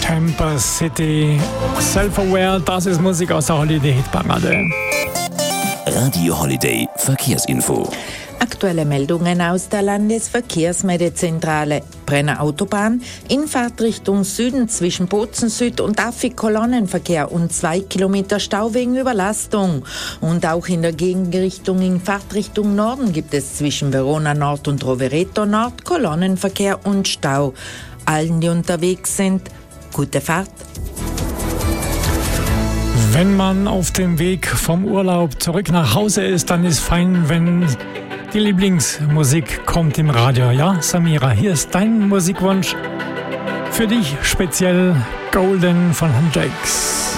Tampa City, Self-Aware, das ist Musik aus der Holiday-Hitparade. Radio Holiday Verkehrsinfo. Aktuelle Meldungen aus der Landesverkehrsmeldezentrale. Brenner Autobahn in Fahrtrichtung Süden zwischen Bozen Süd und Affig Kolonnenverkehr und 2 Kilometer Stau wegen Überlastung. Und auch in der Gegenrichtung in Fahrtrichtung Norden gibt es zwischen Verona Nord und Rovereto Nord Kolonnenverkehr und Stau. Allen, die unterwegs sind, gute Fahrt. Wenn man auf dem Weg vom Urlaub zurück nach Hause ist, dann ist fein, wenn die Lieblingsmusik kommt im Radio. Ja, Samira, hier ist dein Musikwunsch. Für dich speziell Golden von Hendrix.